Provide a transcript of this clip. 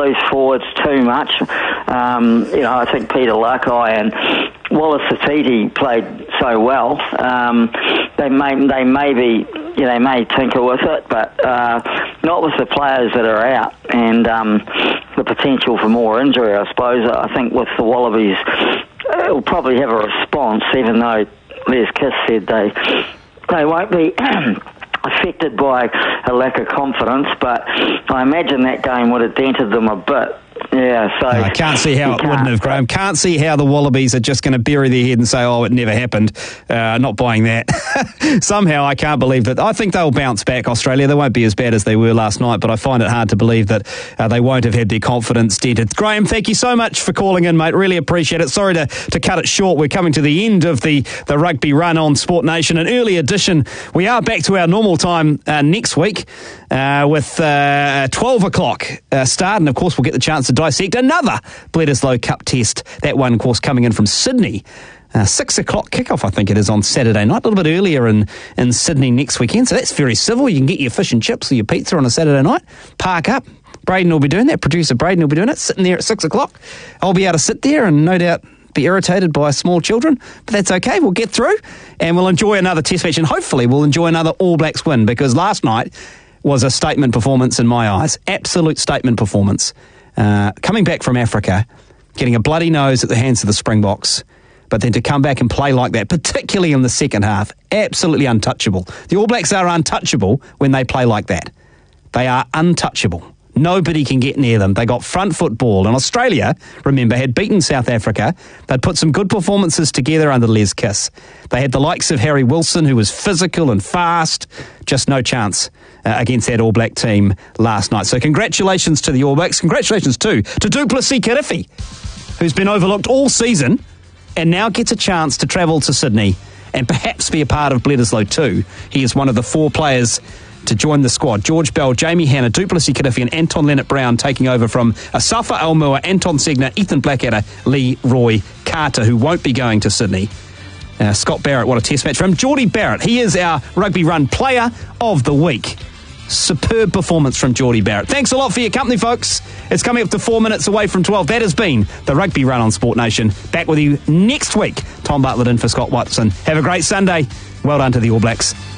loose forwards too much. I think Peter Lakai and Wallace Satiti played so well. They may tinker with it, but not with the players that are out, and the potential for more injury, I suppose. I think with the Wallabies, it'll probably have a response, even though Les Kiss said they won't be affected by a lack of confidence, but I imagine that game would have dented them a bit. Yeah, so I can't see how it wouldn't have, Graham. Can't see how the Wallabies are just going to bury their head and say, it never happened. Not buying that. Somehow I can't believe that. I think they'll bounce back, Australia. They won't be as bad as they were last night, but I find it hard to believe that they won't have had their confidence dented. Graham, thank you so much for calling in, mate. Really appreciate it. Sorry to cut it short. We're coming to the end of the rugby run on Sport Nation, an early edition. We are back to our normal time next week with 12 o'clock start, and of course we'll get the chance to dissect another Bledisloe Cup test. That one, of course, coming in from Sydney. 6 o'clock kickoff, I think it is, on Saturday night. A little bit earlier in Sydney next weekend, so that's very civil. You can get your fish and chips or your pizza on a Saturday night. Park up. Braden will be doing that. Producer Braden will be doing it, sitting there at 6 o'clock. I'll be able to sit there and no doubt be irritated by small children, but that's okay. We'll get through and we'll enjoy another test match, and hopefully we'll enjoy another All Blacks win, because last night was a statement performance in my eyes. Absolute statement performance. Coming back from Africa, getting a bloody nose at the hands of the Springboks, but then to come back and play like that, particularly in the second half, absolutely untouchable. The All Blacks are untouchable when they play like that. They are untouchable. Nobody can get near them. They got front foot ball. And Australia, remember, had beaten South Africa. They'd put some good performances together under Les Kiss. They had the likes of Harry Wilson, who was physical and fast. Just no chance against that All Black team last night. So congratulations to the All Blacks. Congratulations too to Du Plessis-Kirifi, who's been overlooked all season and now gets a chance to travel to Sydney and perhaps be a part of Bledisloe too. He is one of the 4 players to join the squad. George Bell, Jamie Hanna, Du Plessis-Kirifi and Anton Leonard-Brown taking over from Asafa Almua, Anton Segner, Ethan Blackadder, Lee Roy Carter, who won't be going to Sydney. Scott Barrett, what a test match from Geordie Barrett. He is our Rugby Run Player of the Week. Superb performance from Geordie Barrett. Thanks a lot for your company, folks. It's coming up to 4 minutes away from 12. That has been the Rugby Run on Sport Nation. Back with you next week. Tom Bartlett in for Scott Watson. Have a great Sunday. Well done to the All Blacks.